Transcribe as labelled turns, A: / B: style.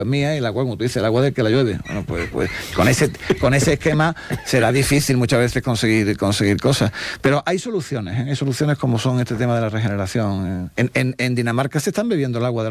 A: mía y el agua, como tú dices, el agua del que la llueve. Bueno, pues con ese esquema será difícil muchas veces conseguir cosas. Pero hay soluciones como son este tema de la regeneración. En Dinamarca se están bebiendo el agua de